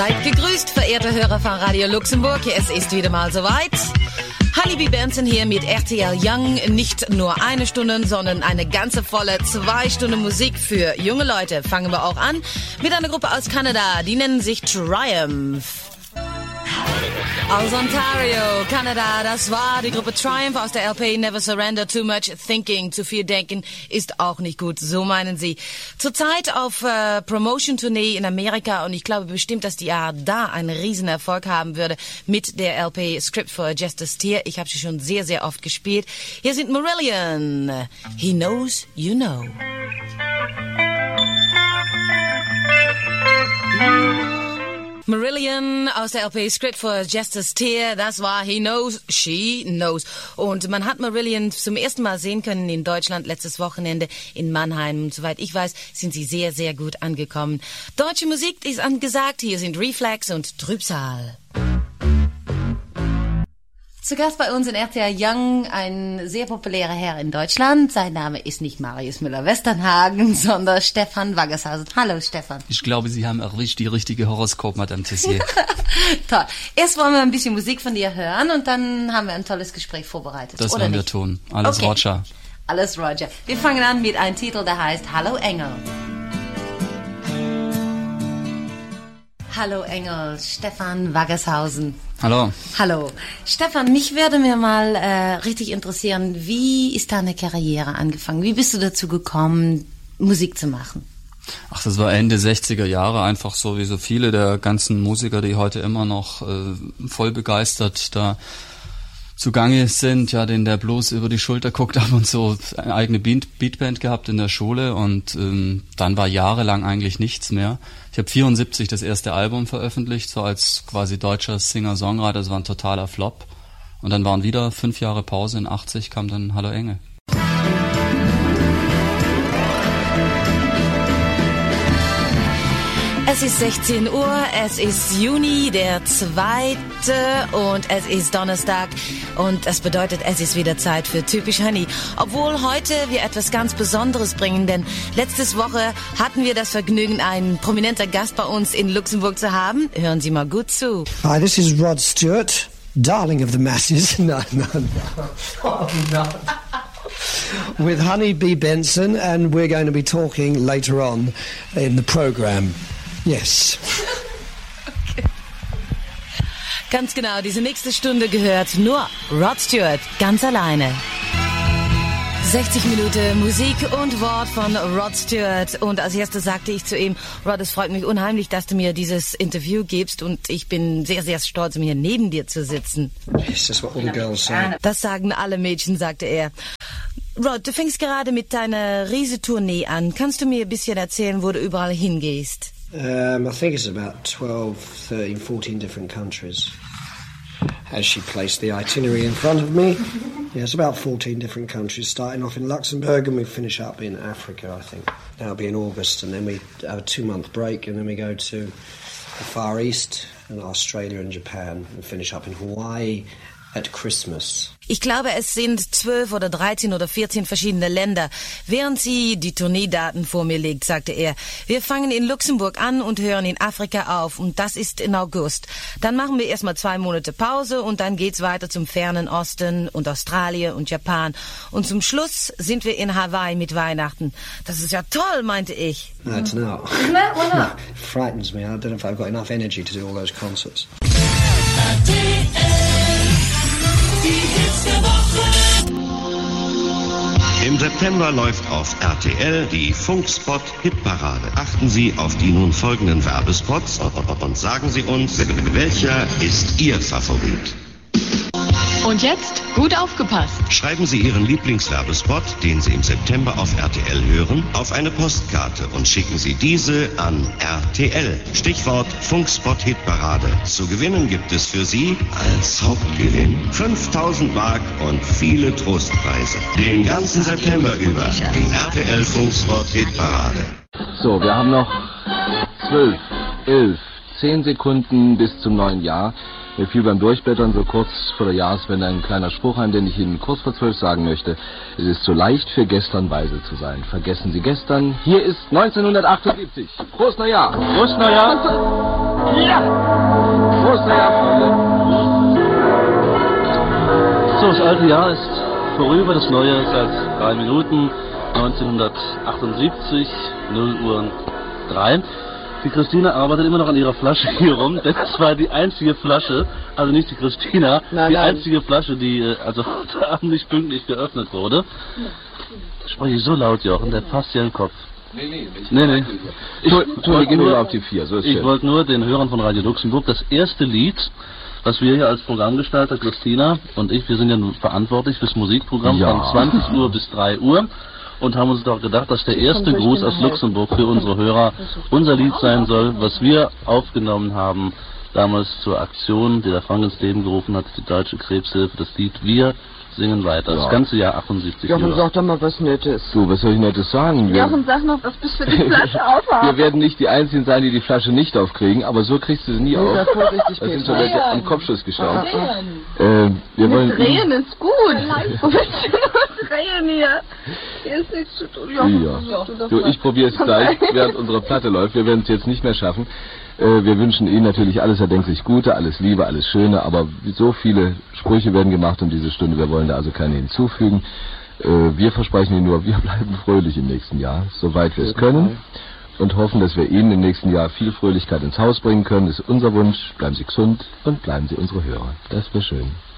Seid gegrüßt, verehrte Hörer von Radio Luxemburg. Es ist wieder mal soweit. Honey B. Benson hier mit RTL Young. Nicht nur eine Stunde, sondern eine ganze volle 2 Stunden Musik für junge Leute. Fangen wir auch an mit einer Gruppe aus Kanada. Die nennen sich Triumph. Aus Ontario, Kanada, das war die Gruppe Triumph aus der LP Never Surrender. Too much thinking, zu viel denken ist auch nicht gut, so meinen sie. Zurzeit auf Promotion-Tournee in Amerika und ich glaube bestimmt, dass die da einen riesen Erfolg haben würde mit der LP Script for Just a Steer. Ich habe sie schon sehr, sehr oft gespielt. Hier sind Marillion. He knows you know. Marillion aus der LP Script for Just a Steer, das war He Knows, She Knows. Und man hat Marillion zum ersten Mal sehen können in Deutschland letztes Wochenende in Mannheim. Und soweit ich weiß, sind sie sehr, sehr gut angekommen. Deutsche Musik ist angesagt, hier sind Reflex und Trübsal. Zu Gast bei uns in RTL Young ein sehr populärer Herr in Deutschland. Sein Name ist nicht Marius Müller-Westernhagen, sondern Stefan Waggershausen. Hallo Stefan. Ich glaube, Sie haben erwischt die richtige Horoskop, Madame Tessier. Toll. Erst wollen wir ein bisschen Musik von dir hören und dann haben wir ein tolles Gespräch vorbereitet. Das werden wir tun. Alles okay. Roger. Alles Roger. Wir fangen an mit einem Titel, der heißt Hallo Engel. Hallo Engel, Stefan Waggershausen. Hallo. Hallo. Stefan, mich würde mir mal richtig interessieren, wie ist deine Karriere angefangen? Wie bist du dazu gekommen, Musik zu machen? Ach, das war Ende 60er Jahre, einfach so wie so viele der ganzen Musiker, die heute immer noch voll begeistert da zugange sind, ja, denen der Blues über die Schulter guckt, ab und so eine eigene Beatband gehabt in der Schule und dann war jahrelang eigentlich nichts mehr. Ich habe 74 das erste Album veröffentlicht, so als quasi deutscher Singer-Songwriter, das war ein totaler Flop. Und dann waren wieder 5 Jahre Pause, in 80 kam dann Hallo Engel. Es ist 16 Uhr, es ist Juni, der 2. und es ist Donnerstag und das bedeutet, es ist wieder Zeit für Typisch Honey. Obwohl heute wir etwas ganz Besonderes bringen, denn letzte Woche hatten wir das Vergnügen, einen prominenten Gast bei uns in Luxemburg zu haben. Hören Sie mal gut zu. Hi, this is Rod Stewart, darling of the masses. No. Oh, no. With Honey B. Benson, and we're going to be talking later on in the program. Yes. Okay. Ganz genau, diese nächste Stunde gehört nur Rod Stewart, ganz alleine. 60 Minuten Musik und Wort von Rod Stewart. Und als erstes sagte ich zu ihm, Rod, es freut mich unheimlich, dass du mir dieses Interview gibst und ich bin sehr, sehr stolz, hier neben dir zu sitzen. Yes, that's what all the girls say. Das sagen alle Mädchen, sagte er. Rod, du fängst gerade mit deiner Riesetournee an. Kannst du mir ein bisschen erzählen, wo du überall hingehst? I think it's about 12, 13, 14 different countries. As she placed the itinerary in front of me. Yeah, it's about 14 different countries, starting off in Luxembourg and we finish up in Africa, I think. That'll be in August, and then we have a 2-month break, and then we go to the Far East and Australia and Japan and finish up in Hawaii at Christmas. Ich glaube, es sind 12 oder 13 oder 14 verschiedene Länder. Während sie die Tourneedaten vor mir legt, sagte er, wir fangen in Luxemburg an und hören in Afrika auf. Und das ist in August. Dann machen wir erstmal 2 Monate Pause und dann geht's weiter zum fernen Osten und Australien und Japan. Und zum Schluss sind wir in Hawaii mit Weihnachten. Das ist ja toll, meinte ich. No, it's not. No, why not? It frightens me. I don't know if I've got enough energy to do all those concerts. Im September läuft auf RTL die Funkspot-Hitparade. Achten Sie auf die nun folgenden Werbespots und sagen Sie uns, welcher ist Ihr Favorit? Und jetzt gut aufgepasst. Schreiben Sie Ihren Lieblingswerbespot, den Sie im September auf RTL hören, auf eine Postkarte und schicken Sie diese an RTL. Stichwort Funkspot-Hitparade. Zu gewinnen gibt es für Sie als Hauptgewinn 5.000 Mark und viele Trostpreise. Den ganzen September über die RTL Funkspot-Hitparade. So, wir haben noch 12, 11, 10 Sekunden bis zum neuen Jahr. Mir fiel beim Durchblättern so kurz vor der Jahreswende ein kleiner Spruch ein, den ich Ihnen kurz vor 12 sagen möchte. Es ist so leicht für gestern weise zu sein. Vergessen Sie gestern. Hier ist 1978. Prost Neujahr. Prost Neujahr. Ja! Prost, Freunde! So, das alte Jahr ist vorüber, das neue seit 3 Minuten, 1978, 0 Uhr 3. Die Christina arbeitet immer noch an ihrer Flasche hier rum, denn das war die einzige Flasche, also nicht die Christina, einzige Flasche, die also heute Abend nicht pünktlich geöffnet wurde. Spreche ich so laut, Jochen, der passt ja im Kopf. Nee. Ich wollte nur den Hörern von Radio Luxemburg das erste Lied, was wir hier als Programmgestalter, Christina und ich, wir sind ja nun verantwortlich fürs Musikprogramm von 20 Uhr bis 3 Uhr. Und haben uns doch gedacht, dass der erste Gruß aus Luxemburg für unsere Hörer unser Lied sein soll, was wir aufgenommen haben, damals zur Aktion, die der Frank ins Leben gerufen hat, die Deutsche Krebshilfe, das Lied Wir singen weiter, das ganze Jahr 78 Jahre. Jochen, sag doch mal was Nettes. Du, was soll ich Nettes sagen? Jochen, sag noch, was bist du für die Flasche aufhaben? Wir werden nicht die Einzigen sein, die die Flasche nicht aufkriegen, aber so kriegst du sie nie auf. Da sind schon welche am Kopfschuss gestaubt. Wir wollen drehen ist gut. Wo willst du noch drehen hier? Hier ist nichts zu tun. Ja. Du, ich probiere es gleich, während unsere Platte läuft. Wir werden es jetzt nicht mehr schaffen. Wir wünschen Ihnen natürlich alles erdenklich Gute, alles Liebe, alles Schöne, aber so viele Sprüche werden gemacht um diese Stunde, wir wollen da also keine hinzufügen. Wir versprechen Ihnen nur, wir bleiben fröhlich im nächsten Jahr, soweit wir es können, und hoffen, dass wir Ihnen im nächsten Jahr viel Fröhlichkeit ins Haus bringen können. Das ist unser Wunsch. Bleiben Sie gesund und bleiben Sie unsere Hörer. Das wäre schön.